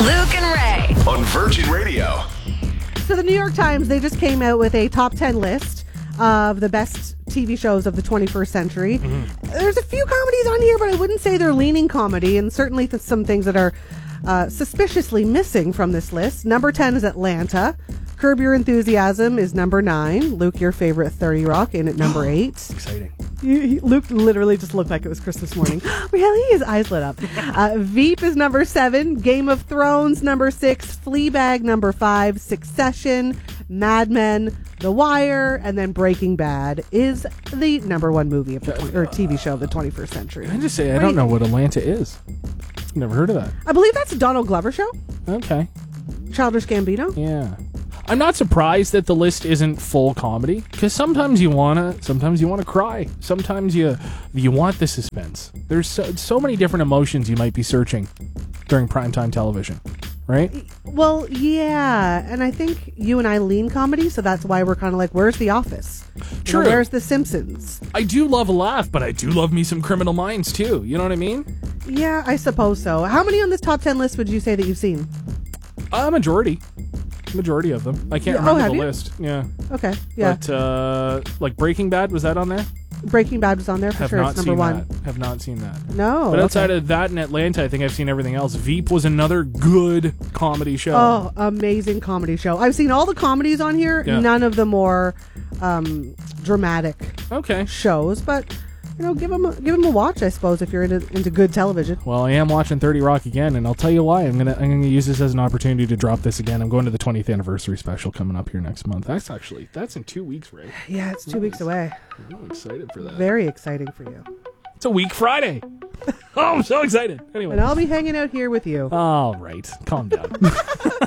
Luke and Ray. On Virgin Radio. So the New York Times, they just came out with a top 10 list of the best TV shows of the 21st century. There's a few comedies on here, but I wouldn't say they're leaning comedy, and certainly some things that are suspiciously missing from this list. Number 10 is Atlanta. Curb Your Enthusiasm is number 9. Luke, your favorite, 30 Rock, in at number 8. Exciting. Luke literally just looked like it was Christmas morning. Really? His eyes lit up. Veep is number 7. Game of Thrones, number 6. Fleabag, number 5. Succession, Mad Men, The Wire, and then Breaking Bad is the number 1 movie of the or TV show of the 21st century. Can I just say, I don't know what Atlanta is. Never heard of that. I believe that's a Donald Glover show. Okay. Childish Gambino. Yeah. I'm not surprised that the list isn't full comedy, because sometimes you wanna cry. Sometimes you want the suspense. There's so many different emotions you might be searching during primetime television, right? Well, yeah, and I think you and I lean comedy, so that's why we're kind of like, where's The Office? True. You know, where's The Simpsons? I do love a laugh, but I do love me some Criminal Minds too. You know what I mean? Yeah, I suppose so. How many on this top 10 list would you say that you've seen? Majority of them. I can't Yeah, remember have the you? list. Yeah. Okay, yeah. But like Breaking Bad, was that on there? Breaking Bad was on there for Have sure. not It's number seen 1. that. Have not seen that. No. But outside okay. of that in Atlanta, I think I've seen everything else. Veep was another good comedy show. Oh, amazing comedy show. I've seen all the comedies on here, Yeah. none of the more dramatic Okay. shows, but you know, give them a watch, I suppose, if you're into good television. Well, I am watching 30 Rock again, and I'll tell you why. I'm gonna use this as an opportunity to drop this again. I'm going to the 20th anniversary special coming up here next month. That's in 2 weeks, Ray. Yeah, it's 2 weeks away. I'm excited for that. Very exciting for you. It's a week Friday. Oh, I'm so excited. Anyway. And I'll be hanging out here with you. All right. Calm down.